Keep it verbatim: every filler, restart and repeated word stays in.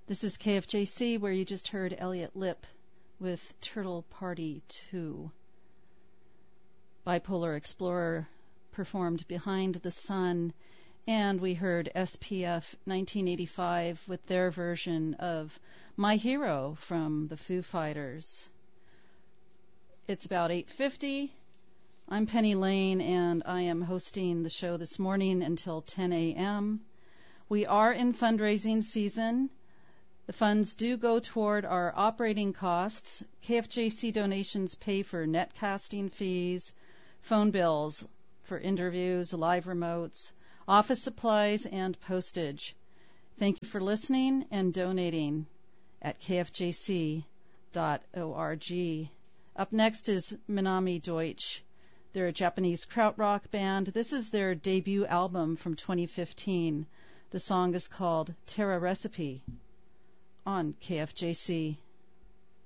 This is K F J C, where you just heard Elliot Lipp with Turtle Party two. Bipolar Explorer performed Behind the Sun, and we heard S P F nineteen eighty-five with their version of My Hero from the Foo Fighters. It's about eight fifty. I'm Penny Lane, and I am hosting the show this morning until ten a.m. We are in fundraising season. The funds do go toward our operating costs. K F J C donations pay for netcasting fees, phone bills for interviews, live remotes, office supplies, and postage. Thank you for listening and donating at k f j c dot org. Up next is Minami Deutsch. They're a Japanese krautrock band. This is their debut album from twenty fifteen. The song is called Terra Recipe on K F J C.